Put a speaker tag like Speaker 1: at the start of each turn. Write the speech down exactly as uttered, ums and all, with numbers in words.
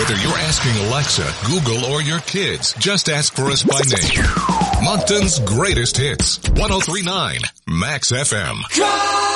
Speaker 1: Whether you're asking Alexa, Google, or your kids, just ask for us by name. Moncton's greatest hits. one oh three point nine Max F M.